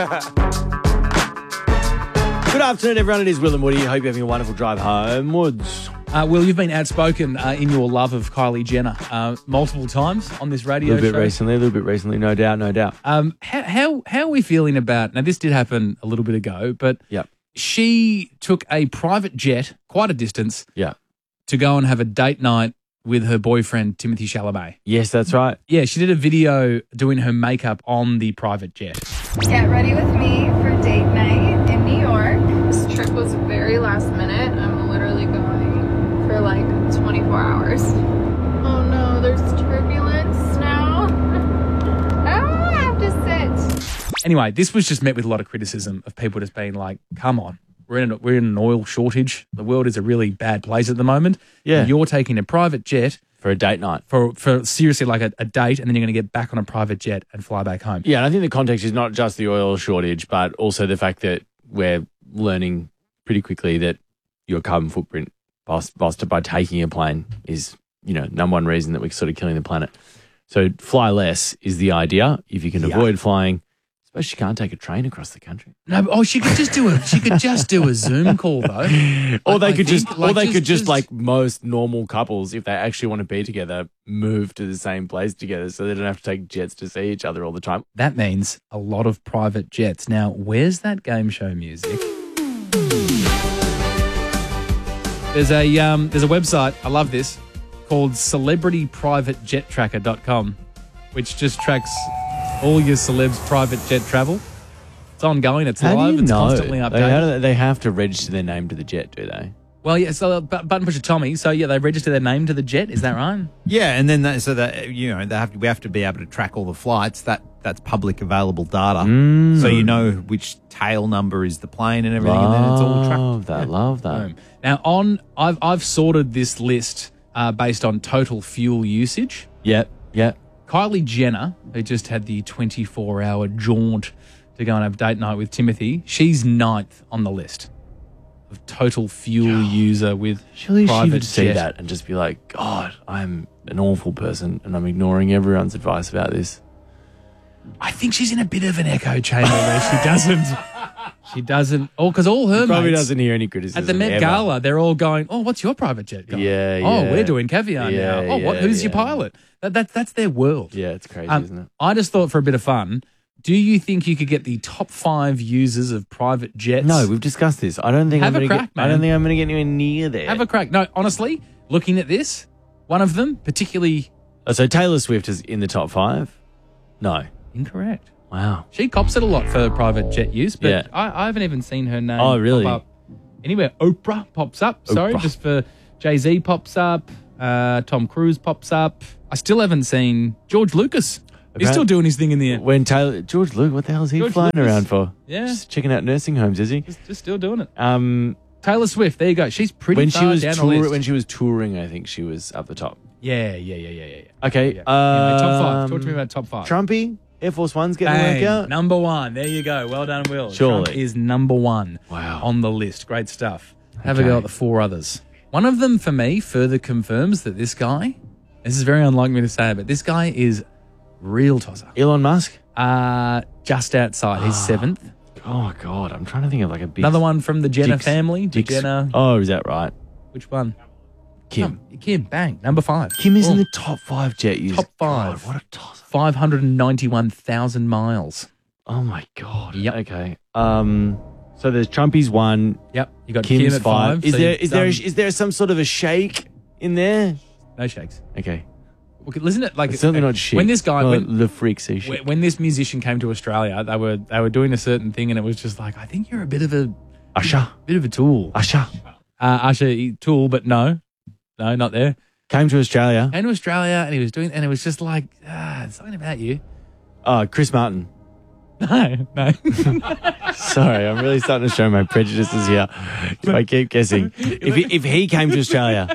Good afternoon, everyone. It is Will and Woody. Hope you're having a wonderful drive homewards. Will, you've been outspoken in your love of Kylie Jenner multiple times on this radio show. A little bit recently, no doubt. How are we feeling about, now this did happen a little bit ago, but Yep. she took a private jet, quite a distance, Yeah. to go and have a date night with her boyfriend, Timothée Chalamet. Yes, that's right. Yeah, she did a video doing her makeup on the private jet. Get ready with me for date night in New York. This trip was very last minute. I'm literally going for like 24 hours. Oh no, there's turbulence now. I have to sit. Anyway, this was just met with a lot of criticism of people just being like, come on, we're in an oil shortage. The world is a really bad place at the moment. Yeah. And you're taking a private jet For a date night. for seriously like a date, and then you're going to get back on a private jet and fly back home. Yeah, and I think the context is not just the oil shortage, but also the fact that we're learning pretty quickly that your carbon footprint by taking a plane is, number one reason that we're sort of killing the planet. So fly less is the idea. If you can avoid flying, I suppose she can't take a train across the country. No, she could just do a Zoom call though. Or they I could think, just like most normal couples, if they actually want to be together, move to the same place together so they don't have to take jets to see each other all the time. That means a lot of private jets. Now, where's that game show music? There's a website, I love this, called celebrityprivatejettracker.com, which just tracks all your celebs' private jet travel. It's ongoing, it's live, it's constantly updated. They have to register their name to the jet, do they? Well, yeah, so button pusher Tommy, so yeah, they register their name to the jet, is that right? Yeah, and then we have to be able to track all the flights. That's public available data, so you know which tail number is the plane and everything, and then it's all tracked. Love that. Boom. Now, I've sorted this list based on total fuel usage. Yep. Kylie Jenner, who just had the 24-hour jaunt to go and have date night with Timothy, she's 9th on the list of total fuel user with Surely private she would see jet. that and just be like, God, I'm an awful person and I'm ignoring everyone's advice about this. I think she's in a bit of an echo chamber where she doesn't. Oh, because all her Probably mates doesn't hear any criticism at the Met ever. Gala, they're all going, "Oh, what's your private jet going? Yeah, Oh, yeah. we're doing caviar Yeah, now. Oh, yeah, who's your yeah. pilot? That's their world. Yeah, it's crazy, isn't it? I just thought for a bit of fun, do you think you could get the top 5 users of private jets? No, we've discussed this. I don't think Have I'm a going to crack, get. I don't man. think I'm going to get anywhere near there. Have a crack. No, honestly, looking at this, one of them particularly So Taylor Swift is in the top 5? No. incorrect. Wow. She cops it a lot for private jet use, but Yeah. I haven't even seen her name Oh, really? pop up anywhere. Oprah pops up. Sorry, Oprah. just for Jay-Z pops up. Tom Cruise pops up. I still haven't seen George Lucas. He's still doing his thing in the air. When George Luke, what the hell is he George flying Lucas. around for? Yeah. Just checking out nursing homes, is he? Just still doing it. When Taylor Swift, there you go. She's pretty she far was down the list. when she was touring, I think she was up the top. Yeah. Okay. Yeah. Anyway, top 5. Talk to me about top 5. Trumpy, Air Force One's getting a Bang, workout. number 1. There you go. Well done, Will. Surely. Trump is number 1 Wow. on the list. Great stuff. Have a Okay. go at the 4 others. One of them, for me, further confirms that this guy, this is very unlike me to say, but this guy is real tosser. Elon Musk. Just outside. He's 7th. Oh God, I'm trying to think of like a big. Another one from the Jenner Dick's- family. The Dick's- Jenner. Oh, is that right? Which one? Kim. Kim. Bang. Number 5. Kim is Oh, in the top 5 jet users. Top 5. God, what a tosser. 591,000 miles. Oh my God. Yep. Okay. So there's Trumpy's 1. Yep. You got Kim's Kim at 5. Is so there you've is there done- is there some sort of a shake in there? no shakes? Okay. Okay, listen, like It's certainly not shit. when this guy the freak see shit. when this musician came to Australia, they were doing a certain thing, and it was just like, I think you're a bit of a tool, Usher Usher tool, but no, not there. came to Australia. Came to Australia, and he was doing, and it was just like, something about you. Chris Martin. No. Sorry, I'm really starting to show my prejudices here. If I keep guessing, if he came to Australia,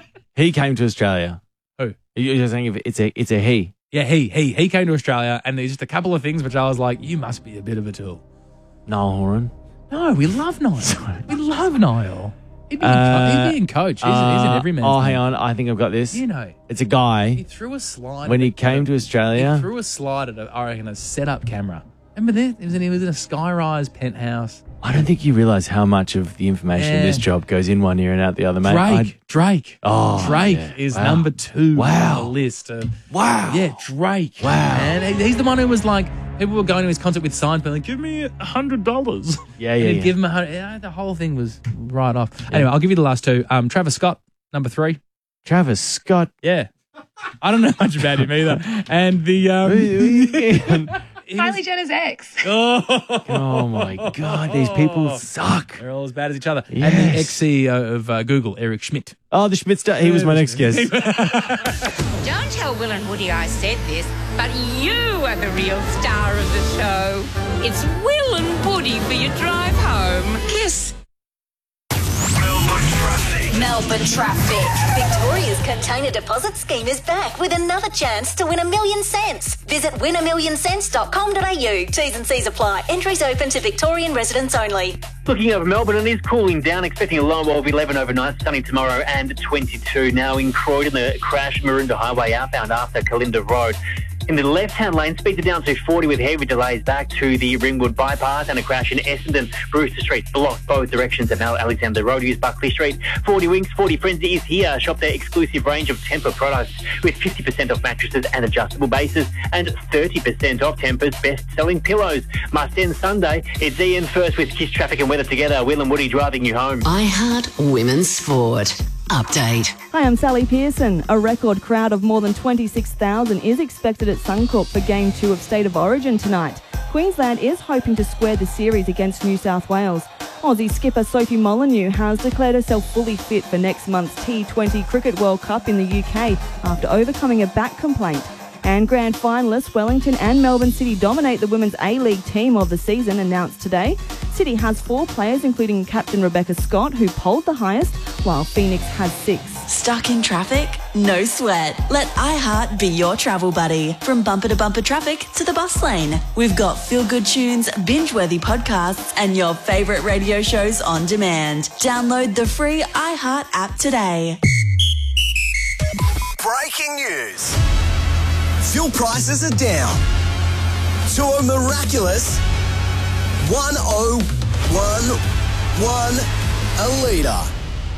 Who? You're just saying if it's a he. Yeah, he came to Australia, and there's just a couple of things which I was like, you must be a bit of a tool. Niall Horan. No, we love Niall. We love Niall. He'd be in coach. He's in every man's Oh, man. hang on. I think I've got this. You know, It's a he guy threw a slide when he at came to He Australia. threw a slide at, I reckon, a set-up camera. Remember that? He was in a sky-rise penthouse. I don't think you realise how much of the information in this job goes in one ear and out the other, mate. Drake yeah. is Wow. number 2 Wow. on the list. Wow. Yeah, Drake. Wow. And he's the one who was like, people were going to his concert with signs, being like, give me $100. Yeah, And yeah, he'd yeah. give him $100. Yeah, the whole thing was right off. Anyway, I'll give you the last 2. Travis Scott, number 3. Travis Scott. Yeah. I don't know much about him either. And the Kylie Jenner's ex. Oh my God, these people suck. they're all as bad as each other. And Yes. the ex-CEO of Google, Eric Schmidt. Oh, the Schmidt star. He was my next guest. Don't tell Will and Woody I said this, but you are the real star of the show. It's Will and Woody for your drive home. Kiss. Melbourne Traffic. Victoria's container deposit scheme is back with another chance to win $1 million. Visit winamillionscents.com.au. T's and C's apply. Entries open to Victorian residents only. Looking over Melbourne, it is cooling down, expecting a low of 11 overnight, sunny tomorrow and 22. Now in Croydon, the crash Maroondah Highway outbound after Kalinda Road. In the left-hand lane, speeds are down to 40 with heavy delays back to the Ringwood bypass, and a crash in Essendon. Brewster Street blocked both directions at Alexander Road. Use Buckley Street. 40 Winks, 40 Frenzy is here. Shop their exclusive range of Tempur products with 50% off mattresses and adjustable bases and 30% off Tempur's best-selling pillows. Must end Sunday. It's Ian first with Kiss Traffic and Weather together. Will and Woody driving you home. iHeart Women's Sport. Update. Hi, I'm Sally Pearson. A record crowd of more than 26,000 is expected at Suncorp for Game 2 of State of Origin tonight. Queensland is hoping to square the series against New South Wales. Aussie skipper Sophie Molyneux has declared herself fully fit for next month's T20 Cricket World Cup in the UK after overcoming a back complaint. And grand finalists Wellington and Melbourne City dominate the Women's A-League team of the season announced today. City has 4 players, including captain Rebecca Scott, who polled the highest, while Phoenix has 6. Stuck in traffic? No sweat. Let iHeart be your travel buddy. From bumper to bumper traffic to the bus lane. We've got feel-good tunes, binge-worthy podcasts, and your favourite radio shows on demand. Download the free iHeart app today. Breaking news. Fuel prices are down to a miraculous 101.1 a litre.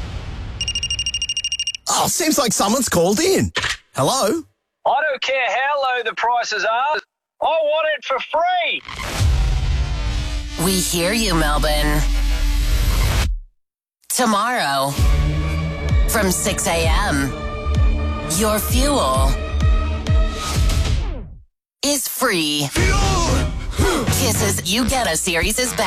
Oh, seems like someone's called in. Hello? I don't care how low the prices are. I want it for free. We hear you, Melbourne. Tomorrow, from 6 a.m., your fuel is free. Kisses You Get a series is back.